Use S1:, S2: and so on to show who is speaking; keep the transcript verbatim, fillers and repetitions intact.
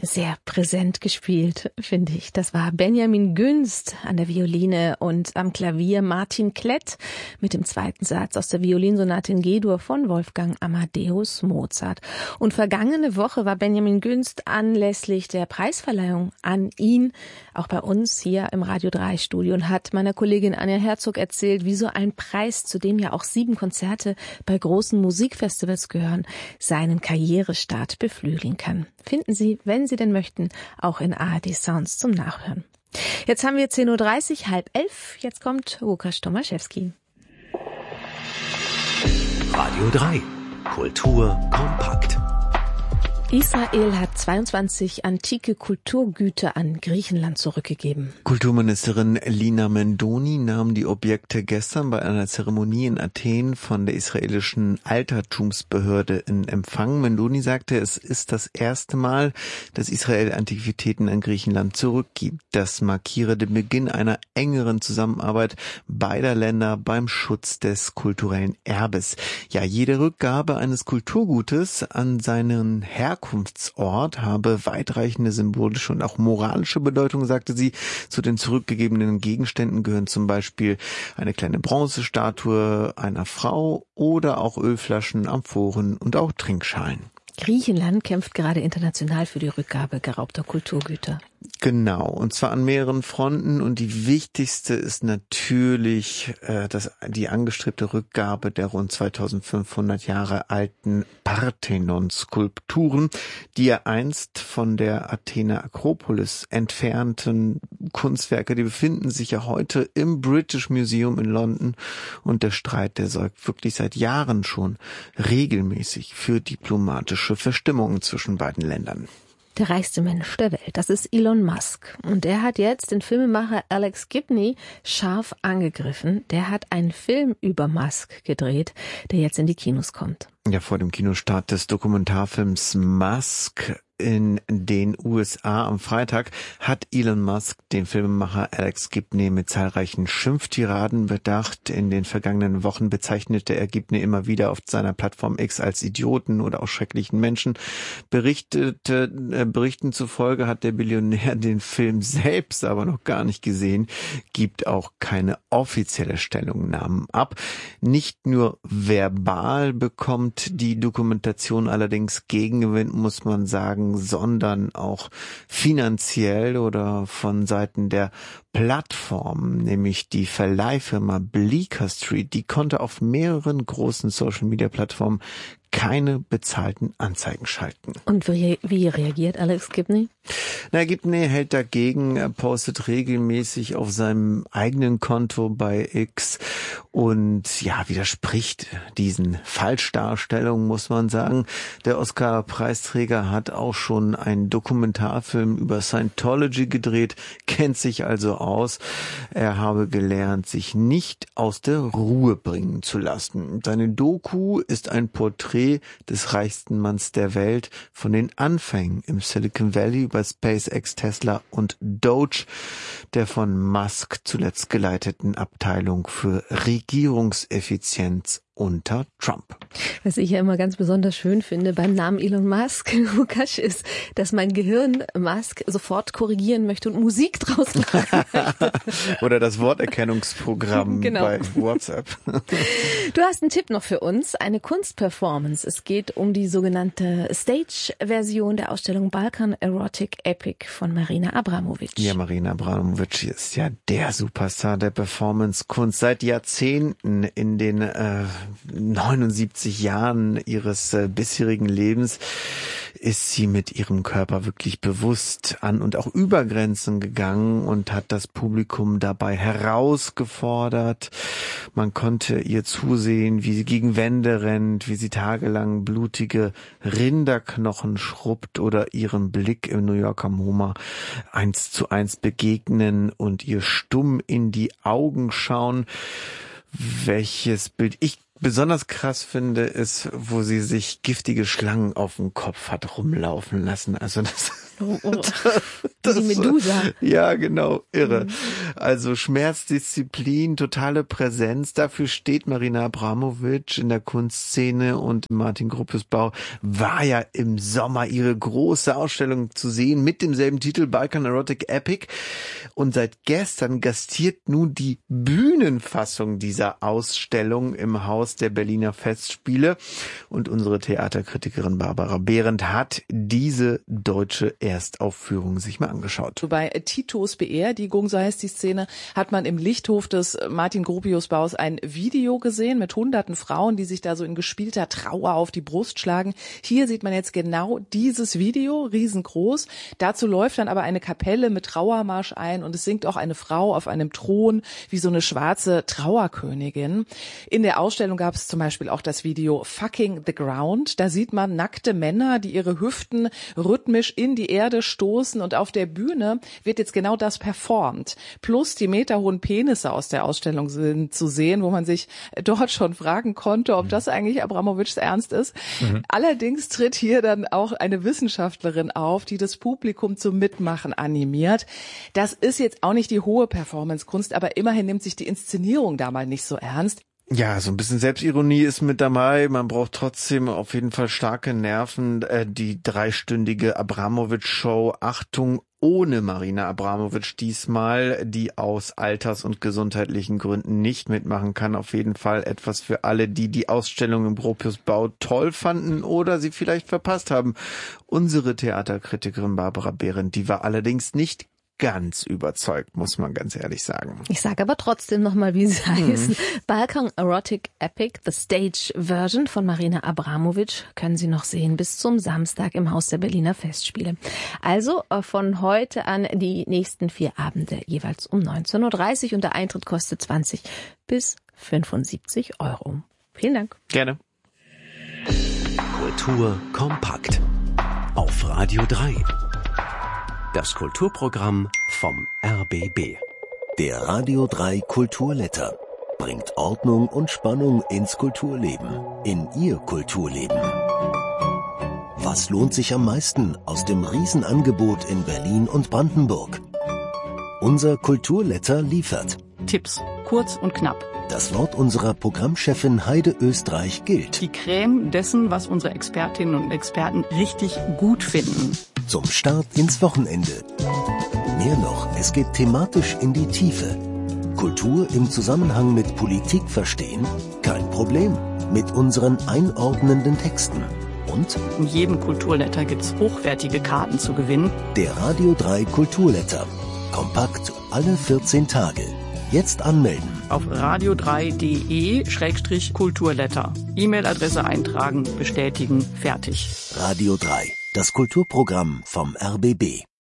S1: Sehr präsent gespielt, finde ich. Das war Benjamin Günst an der Violine und am Klavier Martin Klett mit dem zweiten Satz aus der Violinsonate in G-Dur von Wolfgang Amadeus Mozart. Und vergangene Woche war Benjamin Günst anlässlich der Preisverleihung an ihn auch bei uns hier im Radio drei Studio und hat meiner Kollegin Anja Herzog erzählt, wie so ein Preis, zu dem ja auch sieben Konzerte bei großen Musikfestivals gehören, seinen Karrierestart beflügeln kann. Finden Sie, wenn Sie denn möchten, auch in A R D Sounds zum Nachhören. Jetzt haben wir zehn Uhr dreißig, halb elf. Jetzt kommt Łukasz Tomaszewski.
S2: Radio drei. Kultur kompakt.
S1: Israel hat zweiundzwanzig antike Kulturgüter an Griechenland zurückgegeben.
S3: Kulturministerin Lina Mendoni nahm die Objekte gestern bei einer Zeremonie in Athen von der israelischen Altertumsbehörde in Empfang. Mendoni sagte, es ist das erste Mal, dass Israel Antiquitäten an Griechenland zurückgibt. Das markiere den Beginn einer engeren Zusammenarbeit beider Länder beim Schutz des kulturellen Erbes. Ja, jede Rückgabe eines Kulturgutes an seinen Herkunftsort habe weitreichende symbolische und auch moralische Bedeutung, sagte sie. Zu den zurückgegebenen Gegenständen gehören zum Beispiel eine kleine Bronzestatue einer Frau oder auch Ölflaschen, Amphoren und auch Trinkschalen.
S1: Griechenland kämpft gerade international für die Rückgabe geraubter Kulturgüter.
S3: Genau, und zwar an mehreren Fronten, und die wichtigste ist natürlich äh, das, die angestrebte Rückgabe der rund zweitausendfünfhundert Jahre alten Parthenon-Skulpturen, die ja einst von der Athener Akropolis entfernten Kunstwerke, die befinden sich ja heute im British Museum in London, und der Streit, der sorgt wirklich seit Jahren schon regelmäßig für diplomatische Verstimmungen zwischen beiden Ländern.
S1: Der reichste Mensch der Welt, das ist Elon Musk. Und der hat jetzt den Filmemacher Alex Gibney scharf angegriffen. Der hat einen Film über Musk gedreht, der jetzt in die Kinos kommt.
S3: Ja, vor dem Kinostart des Dokumentarfilms Musk in den U S A am Freitag hat Elon Musk den Filmemacher Alex Gibney mit zahlreichen Schimpftiraden bedacht. In den vergangenen Wochen bezeichnete er Gibney immer wieder auf seiner Plattform X als Idioten oder auch schrecklichen Menschen. Berichtete, äh, Berichten zufolge hat der Billionär den Film selbst aber noch gar nicht gesehen, gibt auch keine offizielle Stellungnahme ab. Nicht nur verbal bekommt die Dokumentation allerdings Gegenwind, muss man sagen, sondern auch finanziell oder von Seiten der Plattform, nämlich die Verleihfirma Bleecker Street, die konnte auf mehreren großen Social-Media-Plattformen keine bezahlten Anzeigen schalten.
S1: Und wie, wie reagiert Alex Gibney?
S3: Na, Gibney hält dagegen, er postet regelmäßig auf seinem eigenen Konto bei X und ja, widerspricht diesen Falschdarstellungen, muss man sagen. Der Oscar-Preisträger hat auch schon einen Dokumentarfilm über Scientology gedreht, kennt sich also aus. Er habe gelernt, sich nicht aus der Ruhe bringen zu lassen. Seine Doku ist ein Porträt des reichsten Manns der Welt, von den Anfängen im Silicon Valley über SpaceX, Tesla und Doge, der von Musk zuletzt geleiteten Abteilung für Regierungseffizienz unter Trump.
S1: Was ich ja immer ganz besonders schön finde beim Namen Elon Musk, Lukas, ist, dass mein Gehirn Musk sofort korrigieren möchte und Musik draus machen möchte.
S3: Oder das Worterkennungsprogramm genau. Bei WhatsApp.
S1: Du hast einen Tipp noch für uns, eine Kunstperformance. Es geht um die sogenannte Stage-Version der Ausstellung Balkan Erotic Epic von Marina Abramovic.
S3: Ja, Marina Abramovic ist ja der Superstar der Performance-Kunst seit Jahrzehnten. In den äh, neunundsiebzig Jahren ihres äh, bisherigen Lebens ist sie mit ihrem Körper wirklich bewusst an und auch über Grenzen gegangen und hat das Publikum dabei herausgefordert. Man konnte ihr zusehen, wie sie gegen Wände rennt, wie sie tagelang blutige Rinderknochen schrubbt oder ihrem Blick im New Yorker MoMA eins zu eins begegnen und ihr stumm in die Augen schauen. Welches Bild ich besonders krass finde, ist, wo sie sich giftige Schlangen auf dem Kopf hat rumlaufen lassen. Also das,
S1: oh, oh. Die Medusa.
S3: Ja, genau, irre.
S1: Mhm.
S3: Also Schmerzdisziplin, totale Präsenz, dafür steht Marina Abramović in der Kunstszene, und Martin Gropius-Bau war ja im Sommer ihre große Ausstellung zu sehen mit demselben Titel Balkan Erotic Epic, und seit gestern gastiert nun die Bühnenfassung dieser Ausstellung im Haus der Berliner Festspiele, und unsere Theaterkritikerin Barbara Behrendt hat diese deutsche Erstaufführung sich mal angeschaut.
S4: Bei Titos Beerdigung, so heißt die Szene, hat man im Lichthof des Martin Gropius-Baus ein Video gesehen mit hunderten Frauen, die sich da so in gespielter Trauer auf die Brust schlagen. Hier sieht man jetzt genau dieses Video, riesengroß. Dazu läuft dann aber eine Kapelle mit Trauermarsch ein, und es singt auch eine Frau auf einem Thron wie so eine schwarze Trauerkönigin. In der Ausstellung gab es zum Beispiel auch das Video Fucking the Ground. Da sieht man nackte Männer, die ihre Hüften rhythmisch in die Erde stoßen, und auf der Bühne wird jetzt genau das performt. Plus die meterhohen Penisse aus der Ausstellung sind zu sehen, wo man sich dort schon fragen konnte, ob das eigentlich Abramovićs Ernst ist. Mhm. Allerdings tritt hier dann auch eine Wissenschaftlerin auf, die das Publikum zum Mitmachen animiert. Das ist jetzt auch nicht die hohe Performance-Kunst, aber immerhin nimmt sich die Inszenierung da mal nicht so ernst.
S3: Ja, so ein bisschen Selbstironie ist mit dabei. Man braucht trotzdem auf jeden Fall starke Nerven. Äh, die dreistündige Abramović-Show, Achtung, ohne Marina Abramović diesmal, die aus alters- und gesundheitlichen Gründen nicht mitmachen kann. Auf jeden Fall etwas für alle, die die Ausstellung im Gropius-Bau toll fanden oder sie vielleicht verpasst haben. Unsere Theaterkritikerin Barbara Behrendt, die war allerdings nicht ganz überzeugt, muss man ganz ehrlich sagen.
S1: Ich sage aber trotzdem nochmal, wie sie heißen. Mhm. Balkan Erotic Epic, the Stage Version von Marina Abramović, können Sie noch sehen bis zum Samstag im Haus der Berliner Festspiele. Also von heute an die nächsten vier Abende jeweils um neunzehn Uhr dreißig, und der Eintritt kostet zwanzig bis fünfundsiebzig Euro. Vielen Dank.
S3: Gerne.
S2: Kultur kompakt auf Radio drei. Das Kulturprogramm vom R B B.
S5: Der Radio drei Kulturletter bringt Ordnung und Spannung ins Kulturleben, in Ihr Kulturleben. Was lohnt sich am meisten aus dem Riesenangebot in Berlin und Brandenburg? Unser Kulturletter liefert
S6: Tipps, kurz und knapp.
S5: Das Wort unserer Programmchefin Heide Österreich gilt.
S6: Die Creme dessen, was unsere Expertinnen und Experten richtig gut finden.
S5: Zum Start ins Wochenende. Mehr noch, es geht thematisch in die Tiefe. Kultur im Zusammenhang mit Politik verstehen? Kein Problem. Mit unseren einordnenden Texten. Und?
S6: In jedem Kulturletter gibt's hochwertige Karten zu gewinnen.
S5: Der Radio drei Kulturletter. Kompakt alle vierzehn Tage. Jetzt anmelden.
S6: Auf radio drei punkt de Schrägstrich Kulturletter. E-Mail-Adresse eintragen, bestätigen, fertig.
S5: Radio drei, das Kulturprogramm vom R B B.